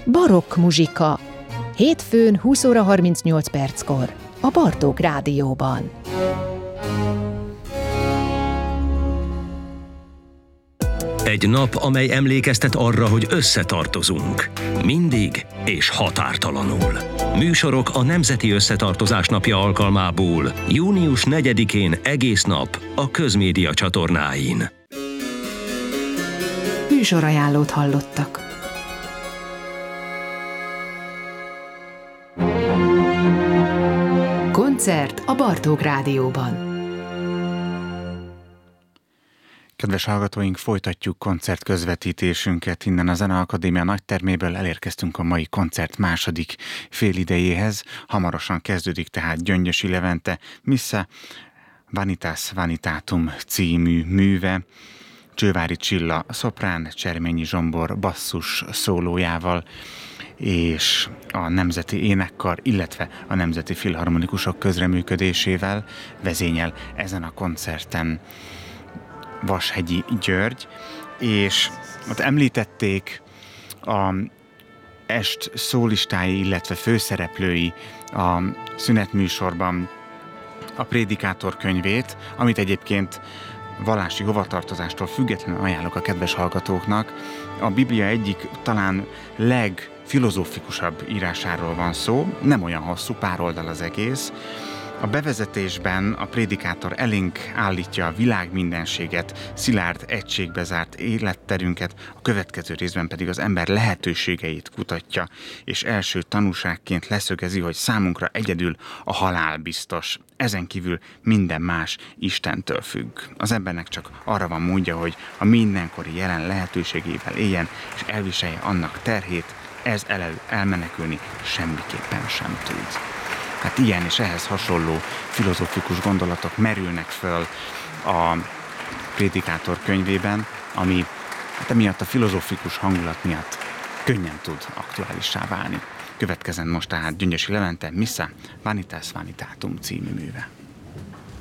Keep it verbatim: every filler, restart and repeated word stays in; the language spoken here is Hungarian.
Barokk muzsika. Hétfőn húsz óra harmincnyolc perckor a Bartók Rádióban. Egy nap, amely emlékeztet arra, hogy összetartozunk. Mindig és határtalanul. Műsorok a Nemzeti Összetartozás Napja alkalmából június negyedikén egész nap a Közmédia csatornáin. Műsorajánlót hallottak. Koncert a Bartók Rádióban. Kedves hallgatóink, folytatjuk koncert közvetítésünket innen a Zeneakadémia nagyterméből. Elérkeztünk a mai koncert második félidejéhez. Hamarosan kezdődik tehát Gyöngyösi Levente Missa Vanitas Vanitatum című műve. Csővári Csilla szoprán, Cserményi Zsombor basszus szólójával és a Nemzeti Énekkar, illetve a Nemzeti Filharmonikusok közreműködésével vezényel ezen a koncerten Vashegyi György, és ott említették a est szólistái, illetve főszereplői a szünetműsorban a Prédikátor könyvét, amit egyébként vallási hovatartozástól függetlenül ajánlok a kedves hallgatóknak. A Biblia egyik talán legfilozófikusabb írásáról van szó, nem olyan hosszú, pár oldal az egész. A bevezetésben a prédikátor elénk állítja a világ mindenséget, szilárd egységbe zárt életterünket, a következő részben pedig az ember lehetőségeit kutatja, és első tanúságként leszögezi, hogy számunkra egyedül a halál biztos. Ezen kívül minden más Istentől függ. Az embernek csak arra van módja, hogy a mindenkori jelen lehetőségével éljen, és elviselje annak terhét, ez elő elmenekülni semmiképpen sem tud. Hát ilyen és ehhez hasonló filozófikus gondolatok merülnek föl a Prédikátor könyvében, ami hát emiatt a filozófikus hangulat miatt könnyen tud aktuálissá válni. Következzen most tehát Gyöngyösi Levente Missa Vanitas Vanitatum című műve.